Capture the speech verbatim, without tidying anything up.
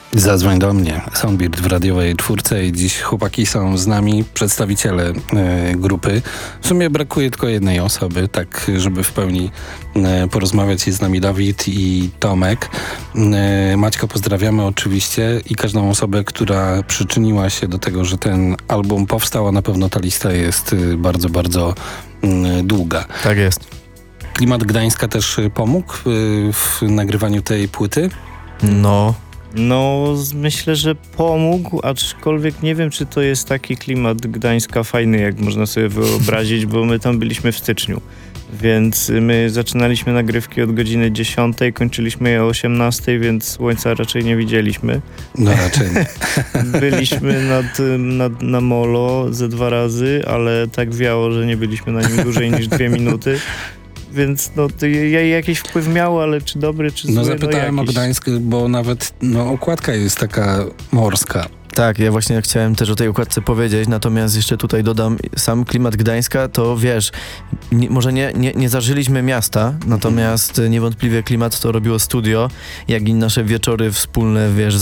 Zadzwoń do mnie, Soundbeard w radiowej czwórce i dziś chłopaki są z nami, przedstawiciele e, grupy. W sumie brakuje tylko jednej osoby, tak żeby w pełni e, porozmawiać. Jest z nami Dawid i Tomek. E, Maćka pozdrawiamy oczywiście i każdą osobę, która przyczyniła się do tego, że ten album powstał, a na pewno ta lista jest e, bardzo, bardzo e, długa. Tak jest. Klimat Gdańska też pomógł e, w nagrywaniu tej płyty? No... No, myślę, że pomógł, aczkolwiek nie wiem, czy to jest taki klimat Gdańska fajny, jak można sobie wyobrazić, bo my tam byliśmy w styczniu. Więc my zaczynaliśmy nagrywki od godziny dziesiątej, kończyliśmy je o osiemnastej, więc słońca raczej nie widzieliśmy. No raczej nie. Byliśmy nad, nad, na molo ze dwa razy, ale tak wiało, że nie byliśmy na nim dłużej niż dwie minuty. Więc no, to jakiś wpływ miało, ale czy dobry, czy zły? No zapytałem no o Gdańsk, bo nawet no, okładka jest taka morska. Tak, ja właśnie chciałem też o tej układce powiedzieć, natomiast jeszcze tutaj dodam, sam klimat Gdańska, to wiesz, nie, może nie, nie, nie zażyliśmy miasta, natomiast niewątpliwie klimat to robiło studio, jak i nasze wieczory wspólne, wiesz,